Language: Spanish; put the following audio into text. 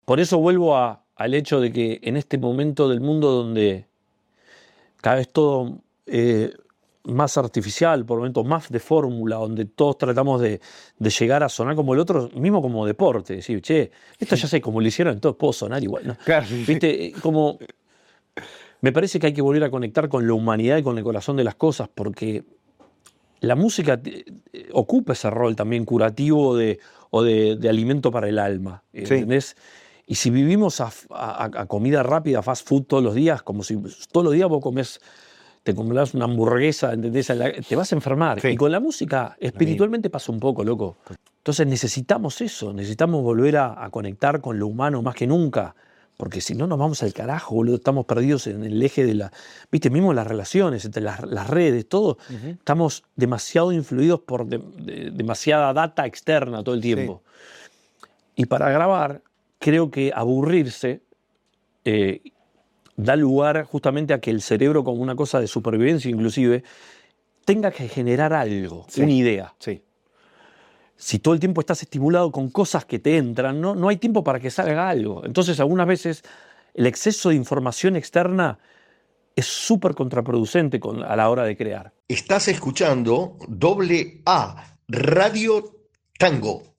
Por eso vuelvo al hecho de que en este momento del mundo donde cada vez todo más artificial, por momentos más de fórmula, donde todos tratamos de llegar a sonar como el otro, mismo como deporte, decir, che, esto ya sé, como lo hicieron, entonces puedo sonar igual, ¿no? Claro, sí, sí. ¿Viste? Como me parece que hay que volver a conectar con la humanidad y con el corazón de las cosas, porque la música ocupa ese rol también curativo o de alimento para el alma, Sí, ¿entendés? Y si vivimos a comida rápida, fast food todos los días, como si todos los días vos te comes una hamburguesa, ¿entendés? Te vas a enfermar. Y sí, con la música, lo mismo. espiritualmente pasa un poco, loco. Entonces necesitamos eso, necesitamos volver a conectar con lo humano más que nunca. Porque si no nos vamos al carajo, boludo, estamos perdidos en el eje de viste, mismo las relaciones, entre las redes, todo. Ujú. Estamos demasiado influidos por demasiada data externa todo el Sí, tiempo. Y para grabar, creo que aburrirse eh, da lugar justamente a que el cerebro, como una cosa de supervivencia inclusive, tenga que generar algo, una sí, idea. sí. Si todo el tiempo estás estimulado con cosas que te entran, no hay tiempo para que salga algo. Entonces, algunas veces, el exceso de información externa es súper contraproducente a la hora de crear. Estás escuchando doble A Radio Tango.